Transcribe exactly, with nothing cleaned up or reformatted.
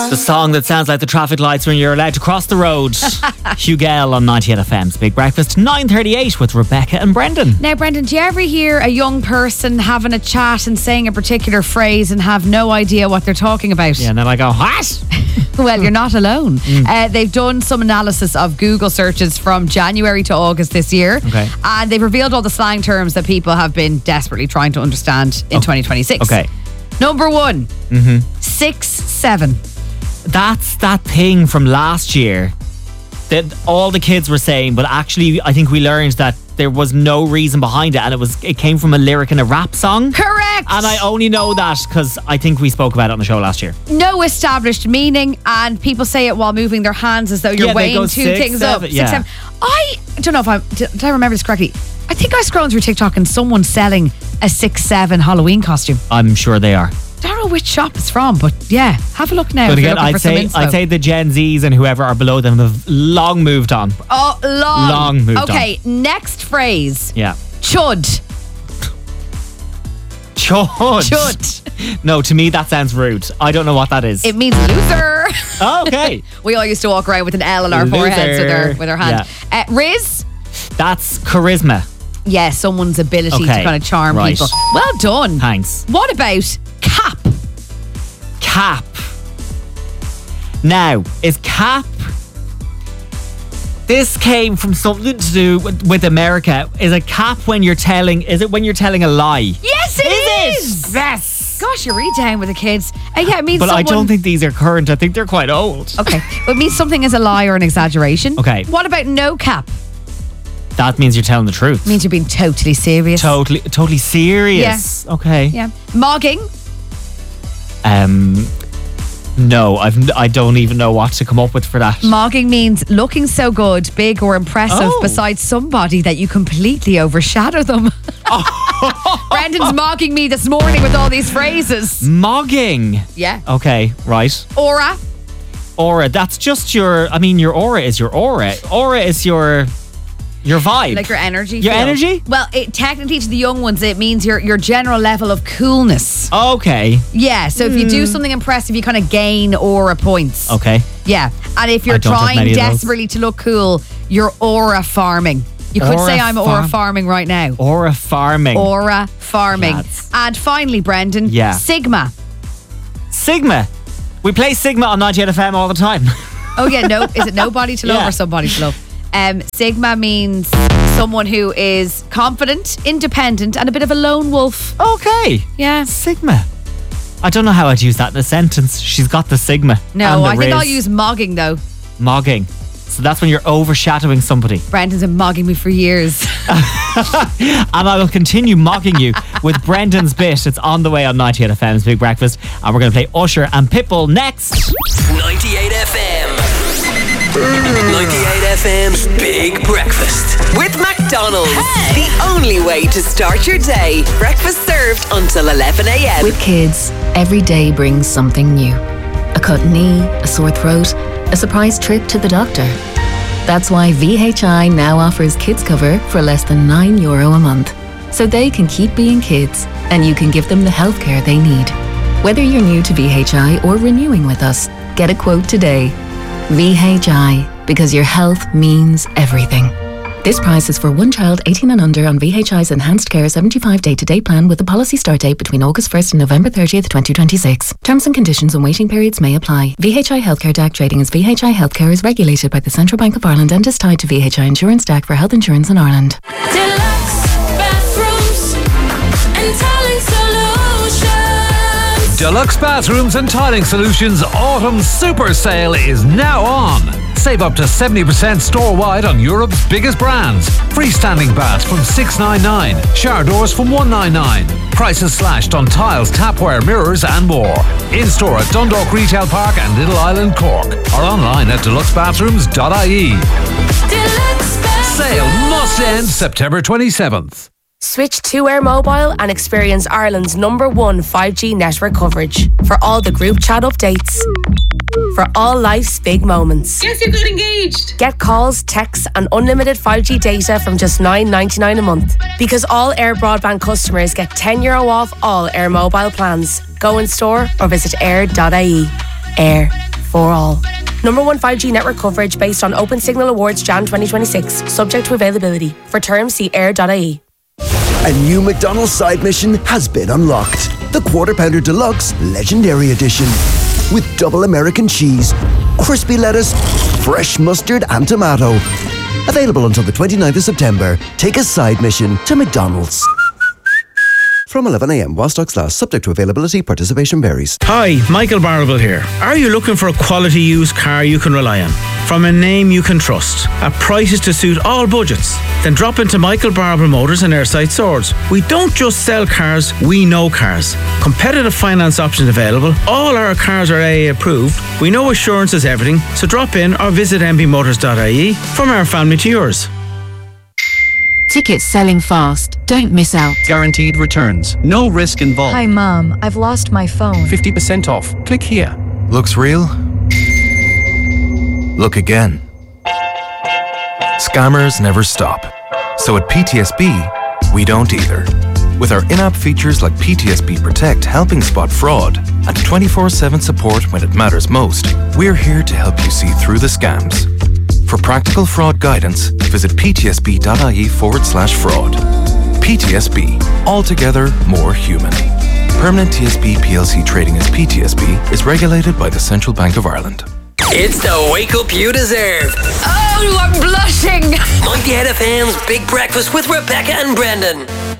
The song that sounds like the traffic lights when you're allowed to cross the road. Hugh Gale on ninety-eight F M's Big Breakfast, nine thirty-eight with Rebecca and Brendan. Now, Brendan, do you ever hear a young person having a chat and saying a particular phrase and have no idea what they're talking about? Yeah, and then I go, what? Well, you're not alone. Mm. Uh, they've done some analysis of Google searches from January to August this year. Okay. And they've revealed all the slang terms that people have been desperately trying to understand in Oh. twenty twenty-six. Okay. Number one, Mm-hmm. six, seven. That's that thing from last year that all the kids were saying, but actually I think we learned that there was no reason behind it, and it was it came from a lyric in a rap song. Correct. And I only know that because I think we spoke about it on the show last year. No established meaning, and people say it while moving their hands as though you're Yeah, they weighing go two six, things seven, up. yeah. Six, seven. I don't know if I did, did I remember this correctly. I think I was scrolling through TikTok and someone's selling a six seven Halloween costume. I'm sure they are. I don't know which shop it's from, but yeah, have a look now. But if you're again, looking I'd for some say inspo. I'd say the Gen Zs and whoever are below them have long moved on. Oh, long. Long moved Okay, next phrase. Yeah. Chud. Chud. Chud. No, to me that sounds rude. I don't know what that is. It means loser. Oh, okay. We all used to walk around with an L on our foreheads with our, with our hand. Uh, Riz. That's charisma. Yeah, someone's ability Okay, to kind of charm right. people. Well done. Thanks. What about cap? Cap. Now, is cap... This came from something to do with, with America. Is a cap when you're telling... Is it when you're telling a lie? Yes, it Is is. it? Yes. Gosh, you're really down with the kids. Uh, yeah, it means But someone... I don't think these are current. I think they're quite old. Okay, it means something is a lie or an exaggeration. Okay. What about no cap? That means you're telling the truth. It means you're being totally serious. Totally, totally serious. Yeah. Okay. Yeah. Mogging. Um, no, I've I don't even know what to come up with for that. Mogging means looking so good, big or impressive Oh. beside somebody that you completely overshadow them. Brendan's mogging me this morning with all these phrases. Mogging. Yeah. Okay, right. Aura. Aura. That's just your. I mean, your aura is your aura. Aura is your your vibe. Like your energy. Your feel. energy? Well, it, technically to the young ones, it means your your general level of coolness. Okay. Yeah, so if you do something impressive, you kind of gain aura points. Okay. Yeah, and if you're I don't have trying many of those. desperately to look cool, you're aura farming. You could Aura say I'm aura farm- farming right now. Aura farming. Aura farming. Lads. And finally, Brendan, Yeah. Sigma. Sigma. We play Sigma on ninety-eight F M all the time. Oh yeah, no, is it nobody to love Yeah. or somebody to love? Um, Sigma means someone who is confident, independent, and a bit of a lone wolf. Okay. Yeah. Sigma. I don't know how I'd use that in a sentence. She's got the Sigma. No, and the I think Riz. I'll use mogging though. Mogging. So that's when you're overshadowing somebody. Brendan's been mogging me for years. And I will continue mocking you with Brendan's bit. It's on the way on ninety-eight F M's Big Breakfast. And we're going to play Usher and Pitbull next. ninety-eight F M. ninety-eight F M's Big Breakfast with McDonald's. The only way to start your day. Breakfast served until eleven a m. With kids, every day brings something new. A cut knee, a sore throat, a surprise trip to the doctor. That's why V H I now offers kids cover for less than nine euro a month. So they can keep being kids and you can give them the healthcare they need. Whether you're new to V H I or renewing with us, get a quote today. V H I, because your health means everything. This price is for one child eighteen and under on V H I's Enhanced Care seventy-five day to day plan with a policy start date between August first and November thirtieth, twenty twenty-six. Terms and conditions and waiting periods may apply. V H I Healthcare D A C trading as V H I Healthcare is regulated by the Central Bank of Ireland and is tied to V H I Insurance D A C for health insurance in Ireland. Deluxe bathrooms and tiling solutions. Deluxe Bathrooms and Tiling Solutions Autumn Super Sale is now on. Save up to seventy percent store-wide on Europe's biggest brands. Freestanding baths from six ninety-nine, shower doors from one ninety-nine. Prices slashed on tiles, tapware, mirrors and more. In-store at Dundalk Retail Park and Little Island, Cork. Or online at deluxe bathrooms dot I E. Deluxe bathrooms. Sale must end September twenty-seventh. Switch to Air Mobile and experience Ireland's number one five G network coverage for all the group chat updates. For all life's big moments. Yes, you got engaged. Get calls, texts and unlimited five G data from just nine ninety-nine a month. Because all Air Broadband customers get ten euro off all Air Mobile plans. Go in store or visit air dot I E. Air for all. Number one five G network coverage based on Open Signal Awards Jan twenty twenty-six. Subject to availability. For terms, see air dot I E. A new McDonald's side mission has been unlocked. The Quarter Pounder Deluxe Legendary Edition. With double American cheese, crispy lettuce, fresh mustard and tomato. Available until the twenty-ninth of September. Take a side mission to McDonald's. From eleven a m while stocks last, subject to availability, participation varies. Hi, Michael Barable here. Are you looking for a quality used car you can rely on? From a name you can trust, at prices to suit all budgets? Then drop into Michael Barable Motors and Airside Swords. We don't just sell cars, we know cars. Competitive finance options available. All our cars are A A approved. We know assurance is everything, so drop in or visit m b motors dot I E. From our family to yours. Tickets selling fast. Don't miss out. Guaranteed returns. No risk involved. Hi, Mom. I've lost my phone. fifty percent off. Click here. Looks real? Look again. Scammers never stop. So at P T S B, we don't either. With our in-app features like P T S B Protect helping spot fraud and twenty-four seven support when it matters most, we're here to help you see through the scams. For practical fraud guidance, visit ptsb.ie forward slash fraud. P T S B, altogether more human. Permanent T S B P L C trading as P T S B is regulated by the Central Bank of Ireland. It's the wake up you deserve. Oh, I'm blushing. ninety-eight F M's Big Breakfast with Rebecca and Brendan.